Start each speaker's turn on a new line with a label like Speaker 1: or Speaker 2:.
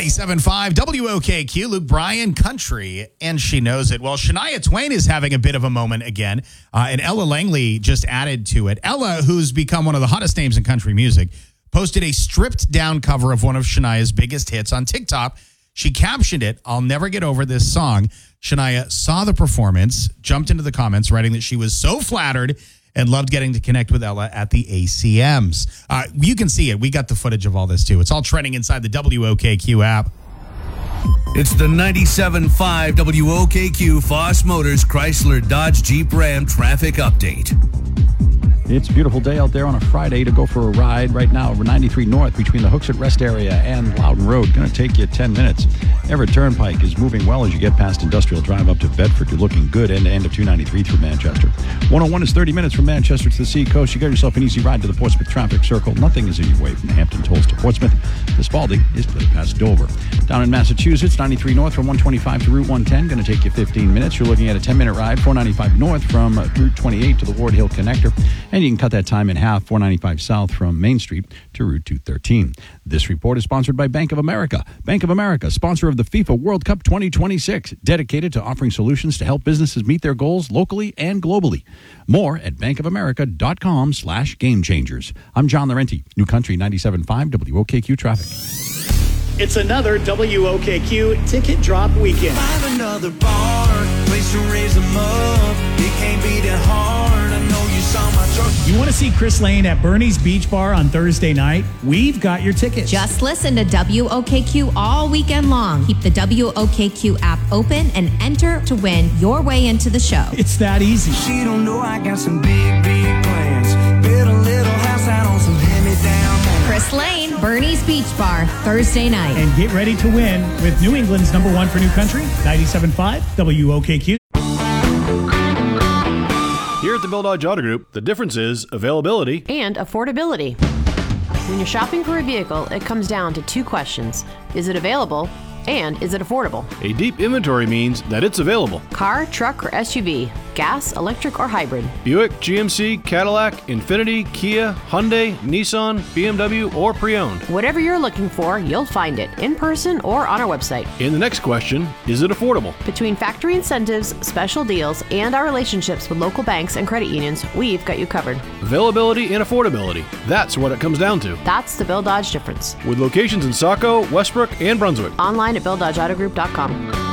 Speaker 1: 97.5 WOKQ, Luke Bryan, country, and she knows it. Well, Shania Twain is having a bit of a moment again, and Ella Langley just added to it. Ella, who's become one of the hottest names in country music, posted a stripped-down cover of one of Shania's biggest hits on TikTok. She captioned it, "I'll never get over this song." Shania saw the performance, jumped into the comments, writing that she was so flattered and loved getting to connect with Ella at the ACMs. You can see it. We got the footage of all this, too. It's all trending inside the WOKQ app.
Speaker 2: It's the 97.5 WOKQ Foss Motors Chrysler Dodge Jeep Ram traffic update.
Speaker 3: It's a beautiful day out there on a Friday to go for a ride. Right now, over 93 North between the Hooksett Rest Area and Loudon Road. Going to take you 10 minutes. Everett Turnpike is moving well as you get past Industrial Drive up to Bedford. You're looking good end to end of 293 through Manchester. 101 is 30 minutes from Manchester to the Sea Coast. You got yourself an easy ride to the Portsmouth Traffic Circle. Nothing is in your way from the Hampton Tolls to Portsmouth. The Spalding is clear past Dover. Down in Massachusetts, 93 North from 125 to Route 110. Going to take you 15 minutes. You're looking at a 10-minute ride, 495 North from Route 28 to the Ward Hill Connector. And you can cut that time in half, 495 South from Main Street to Route 213. This report is sponsored by Bank of America. Bank of America, sponsor of the FIFA World Cup 2026, dedicated to offering solutions to help businesses meet their goals locally and globally. More at bankofamerica.com/gamechangers. I'm John Laurenti, New Country 97.5 WOKQ Traffic.
Speaker 4: It's another WOKQ ticket drop weekend.
Speaker 5: Find another bar, place to raise them up. It can't be that hard. I know you saw my truck.
Speaker 4: You want to see Chris Lane at Bernie's Beach Bar on Thursday night? We've got your tickets.
Speaker 6: Just listen to WOKQ all weekend long. Keep the WOKQ app open and enter to win your way into the show.
Speaker 4: It's that easy.
Speaker 5: She don't know I got some big, big plans. Build a little house out on some hand-me-down land.
Speaker 6: Chris Lane, Bernie's Beach Bar, Thursday night.
Speaker 4: And get ready to win with New England's number one for New Country, 97.5 WOKQ.
Speaker 7: Here at the Bill Dodge Auto Group, the difference is availability
Speaker 8: and affordability. When you're shopping for a vehicle, it comes down to two questions. Is it available? And is it affordable?
Speaker 7: A deep inventory means that it's available.
Speaker 8: Car, truck, or SUV, gas, electric, or hybrid.
Speaker 7: Buick, GMC, Cadillac, Infiniti, Kia, Hyundai, Nissan, BMW, or pre-owned.
Speaker 8: Whatever you're looking for, you'll find it in person or on our website.
Speaker 7: And the next question, is it affordable?
Speaker 8: Between factory incentives, special deals, and our relationships with local banks and credit unions, we've got you covered.
Speaker 7: Availability and affordability. That's what it comes down to.
Speaker 8: That's the Bill Dodge difference.
Speaker 7: With locations in Saco, Westbrook, and Brunswick.
Speaker 8: Online at BillDodgeAutoGroup.com.